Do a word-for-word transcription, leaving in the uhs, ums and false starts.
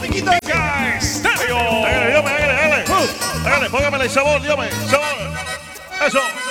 muñequito ese. Estéreo. Hágale, Dios me, hágale, hágale. Uh. Hágale, póngamele el sabor, Dios me, sabor. Eso.